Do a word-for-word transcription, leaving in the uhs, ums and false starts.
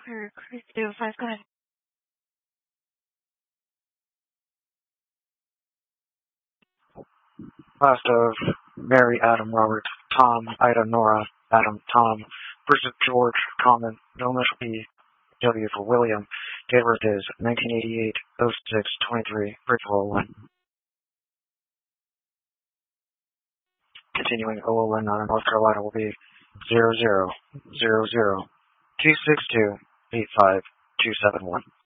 Clear, clear, zero five, go ahead. Last of Mary, Adam, Robert, Tom, Ida, Nora, Adam, Tom, Bridget, George, Common, no initial P, W for William. Date of birth is nineteen eighty-eight, oh six, twenty-three, Bridgeville, one. Continuing O L N out of North Carolina will be zero zero zero zero two six two eight five two seven one.